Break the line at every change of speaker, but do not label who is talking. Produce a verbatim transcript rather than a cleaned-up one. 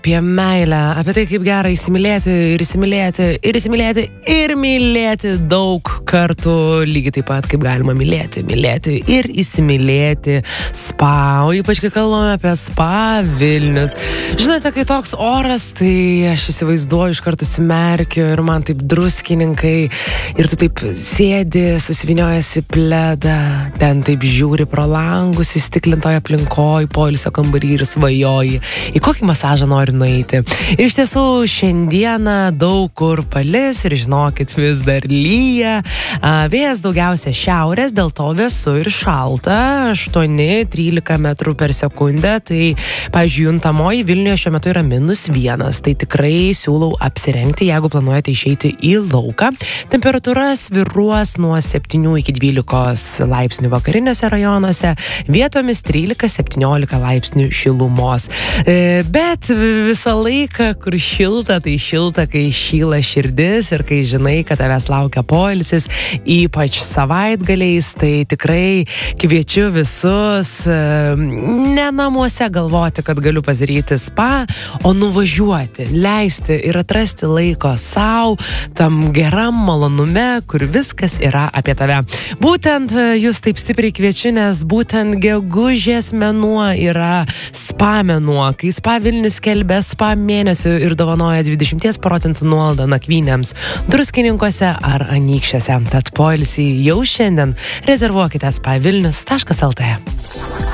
Apie meilę, apie tai, kaip gera įsimylėti ir įsimylėti ir įsimylėti ir mylėti daug kartų, lygiai taip pat, kaip galima mylėti, mylėti ir įsimylėti spa, o ypač kai kalbame apie spa Vilnius. Žinote, kai toks oras, tai aš įsivaizduoju, iš karto simerkiu ir man taip druskininkai ir tu taip sėdi, susiviniojasi pledą, ten taip žiūri pro langus, įstiklintoje aplinkoje, poilsio kambarį ir svajoji, į kokį masažą nori nueiti. Ir iš tiesų šiandieną daug kur palis ir žinokit, vis dar lyja. Vėjas daugiausia šiaurės, dėl to vėsu ir šalta, aštuoni trylika metrų per sekundę. Tai, pavyzdžiui, juntamoji Vilniuje šiuo metu yra minus vienas. Tai tikrai siūlau apsirengti, jeigu planuojate išeiti į lauką. Temperatūra svyruos nuo septynių iki dvylikos laipsnių vakariniuose rajonuose, vietomis trylika septyniolika laipsnių šilumos. Bet visą laiką, kur šilta, tai šilta, kai šyla širdis ir kai žinai, kad tavęs laukia poilsis, ypač savaitgaliais, tai tikrai kviečiu visus ne namuose galvoti, kad galiu pasidaryti spa, o nuvažiuoti, leisti ir atrasti laiko sau, tam geram malonume, kur viskas yra apie tave. Būtent jūs taip stipriai kviečiu, nes būtent gegužės mėnuo yra spa mėnuo, kai Spa Vilnius skelbia spa mėnesių ir dovanoja dvidešimt procentų nuolaidą nakvynėms Druskininkuose ar Anykščiuose. Tad poilsį jau šiandien rezervuokite spa vilnius taškas lt.